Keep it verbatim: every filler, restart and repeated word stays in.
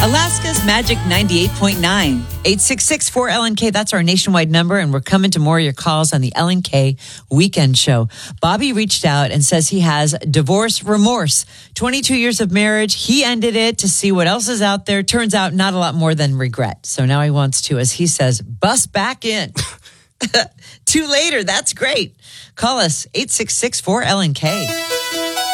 Alaska's Magic ninety-eight point nine. eight six six four L N K. That's our nationwide number, and we're coming to more of your calls on the L N K Weekend Show. Bobby reached out and says he has divorce remorse. twenty-two years of marriage. He ended it to see what else is out there. Turns out not a lot more than regret. So now he wants to, as he says, bust back in. Two later. That's great. Call us eight six six four L N K.